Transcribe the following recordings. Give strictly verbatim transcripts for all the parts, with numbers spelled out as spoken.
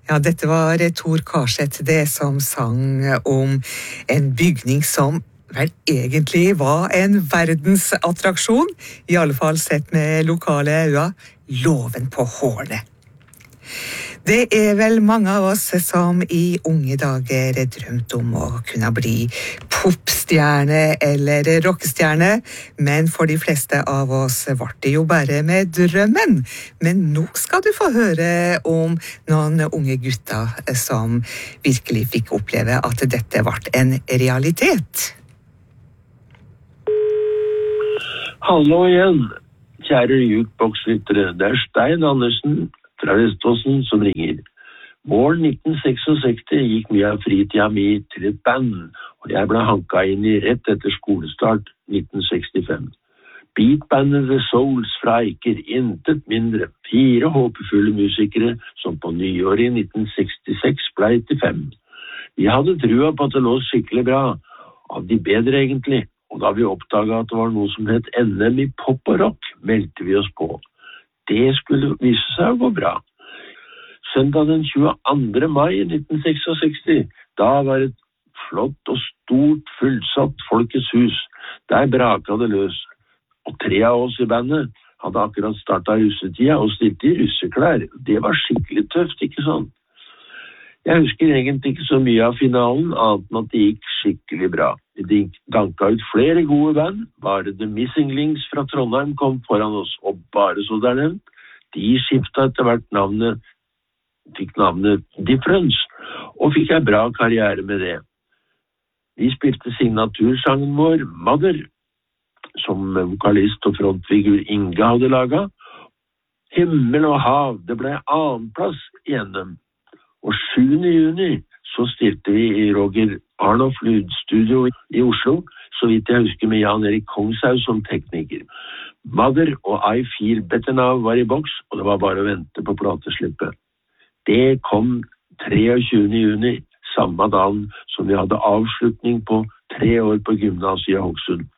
Ja, dette var Tor Karseth det som sang om en bygning som vel egentlig var en verdensattraksjon, i alle fall sett med lokale øyne, Låven på Hårnet. Det er vel mange av oss som i unge dager drømt om å kunne bli popstjerne eller rockestjerne, men for de fleste av oss var det jo bare med drømmen. Men nå skal du få høre om noen unge gutter som virkelig fikk oppleve at dette ble en realitet. Hallo igjen, kjære jukebokslyttere. Det er Stein Andersen fra Veståsen som ringer. Våren nitten sekstiseks gikk mye av fritida mi til et band, og jeg ble hanka inn i rett etter skolestart nitten sekstifem. Beatbandet The Souls fra Eiker, intet mindre, fire håpefulle musikere som på nyåret i nitten sekstiseks ble til fem. Vi hadde trua på at det lå skikkelig bra, av de bedre egentlig, og da vi oppdaget at det var noe som het N M i pop og rock, meldte vi oss på. Det skulle vise seg å gå bra. Søndag den tjueandre mai nitten sekstiseks, da var et flott og stort fullsatt Folkets hus. Der braket det løs. Og tre av oss i bandet hadde akkurat startet russetida og stilte i russeklær. Det var skikkelig tøft, ikke sant? Jeg husker egentlig ikke så mye av finalen, annet enn at det gikk skikkelig bra. De danka ut flere gode band, bare The Missing Links fra Trondheim kom foran oss, og bare så der nevnt, de skiftet etter hvert navnet, fikk navnet Difference, og fikk en bra karriere med det. Vi spilte signatursangen vår, Mother, som vokalist og frontfigur Inge hadde laget. Himmel og hav, det ble annenplass igjennom. Og sjuende juni så stilte vi i Roger Arnoff lydstudio i Oslo, så vidt jeg husker med Jan Erik Kongshaug som tekniker. Mother og I Feel Better Now var i boks, og det var bare å vente på plateslippet. Det kom treogtjuende juni, samme dagen som vi hadde avslutning på tre år på gymnaset i Hokksund.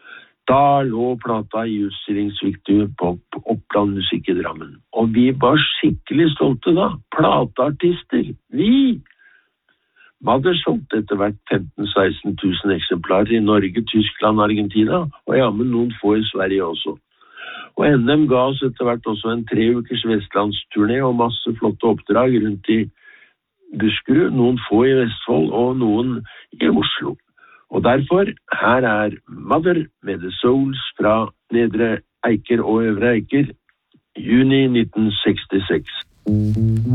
Da lå plata i utstillingsvinduet på Oppland Musikk i Drammen. Og vi var skikkelig stolte da. Plateartister. Vi! Mother solgte etter hvert femten til seksten tusen eksemplarer i Norge, Tyskland, Argentina, og ja, men noen få i Sverige også. Og N M ga oss etter hvert også en tre ukers vestlandsturné og masse flotte oppdrag rundt i Buskerud, noen få i Vestfold og noen i Oslo. Og derfor, her er Mother med The Souls fra Nedre Eiker og Øvre Eiker, juni nitten sekstiseks.